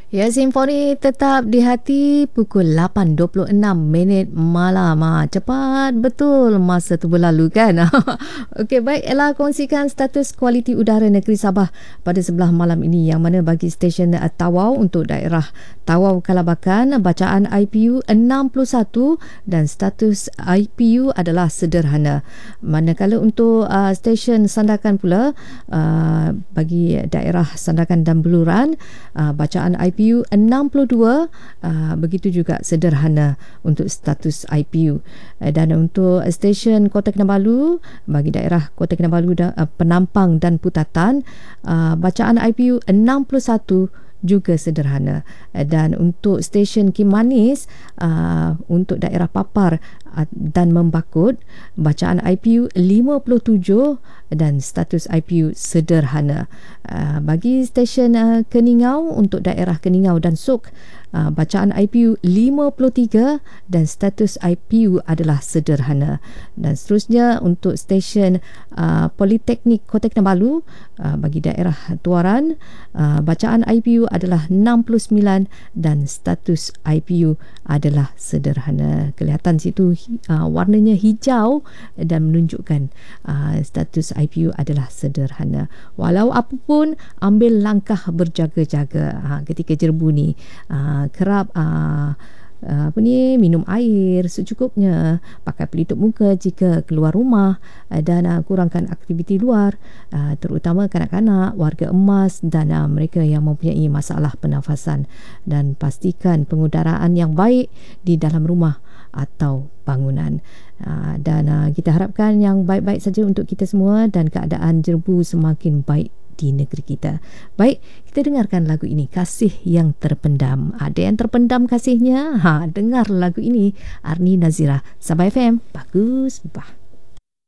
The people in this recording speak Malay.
Ya, Simfoni tetap di hati pukul 8.26 malam. Cepat betul masa tu berlalu kan? Okey, baik. Ella kongsikan status kualiti udara negeri Sabah pada sebelah malam ini, yang mana bagi stesen Tawau untuk daerah Tawau Kalabakan, bacaan IPU 61 dan status IPU adalah sederhana. Manakala untuk stesen Sandakan pula, bagi daerah Sandakan dan Beluran, bacaan IPU 62, begitu juga sederhana untuk status IPU. Dan untuk stesen Kota Kinabalu, bagi daerah Kota Kinabalu, Penampang dan Putatan, bacaan IPU 61 juga sederhana. Dan untuk stesen Kimanis, untuk daerah Papar dan Membakut, bacaan IPU 57 dan status IPU sederhana. Bagi stesen Keningau, untuk daerah Keningau dan Sok, bacaan IPU 53 dan status IPU adalah sederhana. Dan seterusnya untuk stesen Politeknik Kota Kinabalu, bagi daerah Tuaran, bacaan IPU adalah 69 dan status IPU adalah sederhana. Kelihatan situ warnanya hijau dan menunjukkan status IPU adalah sederhana. Walau apapun, ambil langkah berjaga-jaga ketika jerbu ni. Kerap minum air secukupnya, pakai pelitup muka jika keluar rumah, dan kurangkan aktiviti luar, terutama kanak-kanak, warga emas dan mereka yang mempunyai masalah pernafasan, dan pastikan pengudaraan yang baik di dalam rumah atau bangunan. Dan kita harapkan yang baik-baik saja untuk kita semua dan keadaan jerbu semakin baik di negeri kita. Baik, kita dengarkan lagu ini, Kasih yang Terpendam. Ada yang terpendam kasihnya? Dengar lagu ini, Arni Nazira, Sabah FM. Bagus, bah.